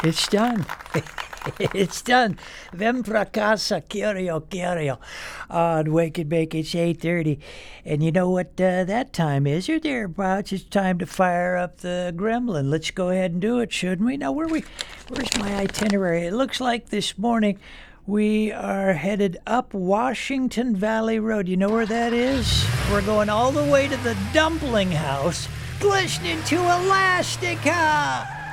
It's done. It's done. Vem pra casa, quiero. On Wake and Bake, it's 8:30. And you know what that time is? Or thereabouts. It's time to fire up the gremlin. Let's go ahead and do it, shouldn't we? Now, where's my itinerary? It looks like this morning we are headed up Washington Valley Road. You know where that is? We're going all the way to the Dumpling House, listening to Elastica.